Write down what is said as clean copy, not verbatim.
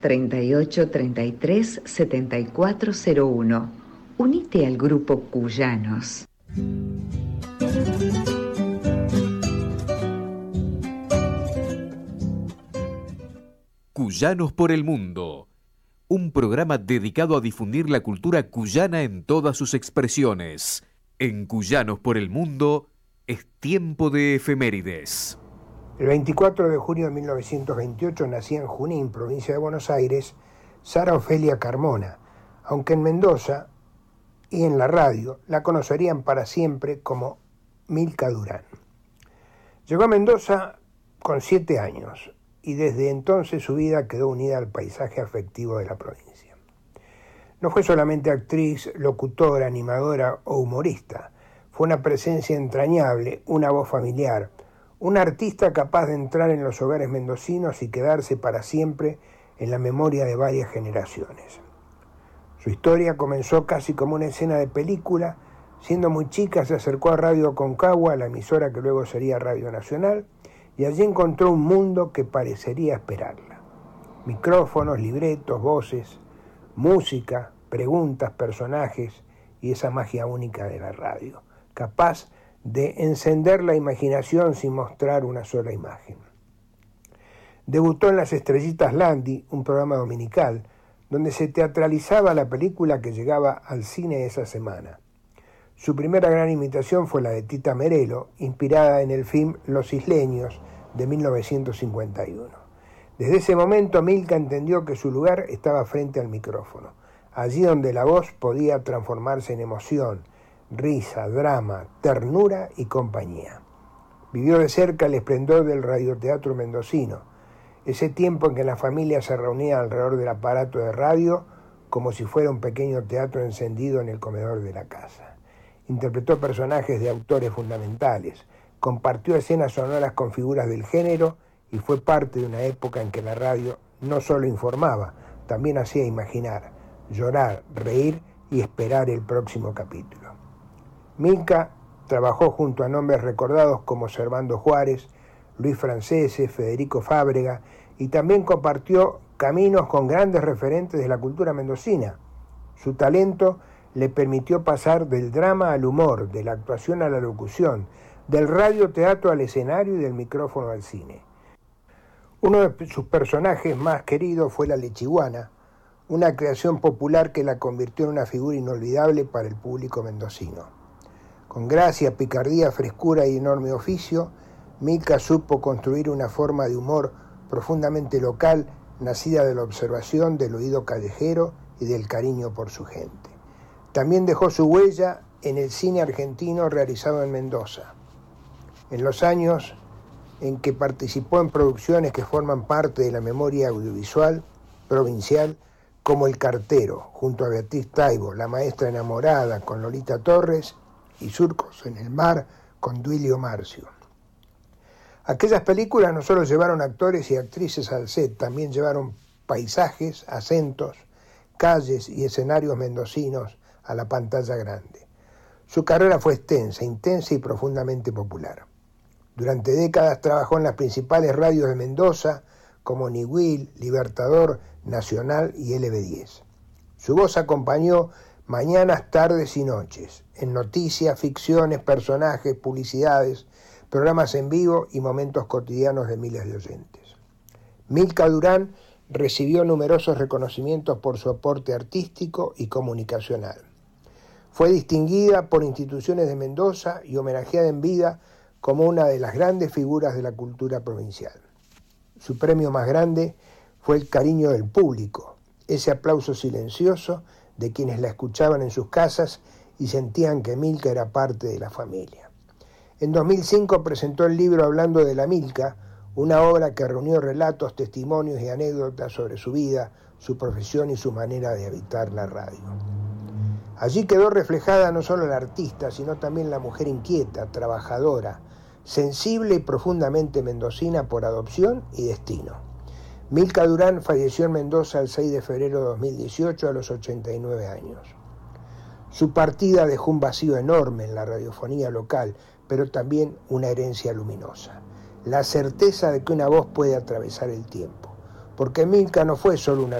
3833-7401. Unite al grupo Cuyanos. Cuyanos por el Mundo, un programa dedicado a difundir la cultura cuyana en todas sus expresiones. En Cuyanos por el Mundo es tiempo de efemérides. El 24 de junio de 1928 nacía en Junín, provincia de Buenos Aires, Sara Ofelia Carmona, aunque en Mendoza y en la radio la conocerían para siempre como Milka Durán. Llegó a Mendoza con 7 años y desde entonces su vida quedó unida al paisaje afectivo de la provincia. No fue solamente actriz, locutora, animadora o humorista, fue una presencia entrañable, una voz familiar, un artista capaz de entrar en los hogares mendocinos y quedarse para siempre en la memoria de varias generaciones. Su historia comenzó casi como una escena de película. Siendo muy chica se acercó a Radio Aconcagua, la emisora que luego sería Radio Nacional, y allí encontró un mundo que parecería esperarla. Micrófonos, libretos, voces, música, preguntas, personajes y esa magia única de la radio, capaz de encender la imaginación sin mostrar una sola imagen. Debutó en Las Estrellitas Landi, un programa dominical, donde se teatralizaba la película que llegaba al cine esa semana. Su primera gran imitación fue la de Tita Merelo, inspirada en el film Los Isleños de 1951. Desde ese momento Milka entendió que su lugar estaba frente al micrófono, allí donde la voz podía transformarse en emoción, risa, drama, ternura y compañía. Vivió de cerca el esplendor del radioteatro mendocino, ese tiempo en que la familia se reunía alrededor del aparato de radio como si fuera un pequeño teatro encendido en el comedor de la casa. Interpretó personajes de autores fundamentales, compartió escenas sonoras con figuras del género y fue parte de una época en que la radio no solo informaba, también hacía imaginar, llorar, reír y esperar el próximo capítulo. Milka trabajó junto a nombres recordados como Servando Juárez, Luis Francese, Federico Fábrega, y también compartió caminos con grandes referentes de la cultura mendocina. Su talento le permitió pasar del drama al humor, de la actuación a la locución, del radioteatro al escenario y del micrófono al cine. Uno de sus personajes más queridos fue la Lechiguana, una creación popular que la convirtió en una figura inolvidable para el público mendocino. Con gracia, picardía, frescura y enorme oficio, Milka supo construir una forma de humor profundamente local, nacida de la observación, del oído callejero y del cariño por su gente. También dejó su huella en el cine argentino realizado en Mendoza. En los años en que participó en producciones que forman parte de la memoria audiovisual provincial, como El Cartero, junto a Beatriz Taibo, La Maestra Enamorada, con Lolita Torres, y Surcos en el Mar, con Duilio Marcio. Aquellas películas no solo llevaron actores y actrices al set, también llevaron paisajes, acentos, calles y escenarios mendocinos a la pantalla grande. Su carrera fue extensa, intensa y profundamente popular. Durante décadas trabajó en las principales radios de Mendoza, como Niwil, Libertador, Nacional y LB10. Su voz acompañó mañanas, tardes y noches, en noticias, ficciones, personajes, publicidades, programas en vivo y momentos cotidianos de miles de oyentes. Milka Durán recibió numerosos reconocimientos por su aporte artístico y comunicacional. Fue distinguida por instituciones de Mendoza y homenajeada en vida como una de las grandes figuras de la cultura provincial. Su premio más grande fue el cariño del público, ese aplauso silencioso de quienes la escuchaban en sus casas y sentían que Milka era parte de la familia. En 2005 presentó el libro Hablando de la Milka, una obra que reunió relatos, testimonios y anécdotas sobre su vida, su profesión y su manera de habitar la radio. Allí quedó reflejada no solo la artista, sino también la mujer inquieta, trabajadora, sensible y profundamente mendocina por adopción y destino. Milka Durán falleció en Mendoza el 6 de febrero de 2018 a los 89 años. Su partida dejó un vacío enorme en la radiofonía local, pero también una herencia luminosa. La certeza de que una voz puede atravesar el tiempo, porque Milka no fue solo una